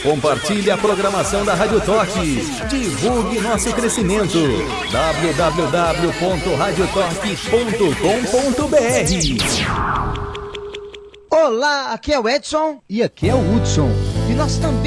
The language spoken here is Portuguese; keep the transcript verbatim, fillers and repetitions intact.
Compartilhe a programação da Rádio Torque. Divulgue nosso crescimento. w w w ponto rádio torque ponto com ponto b r. Olá, aqui é o Edson e aqui é o Hudson. e nós também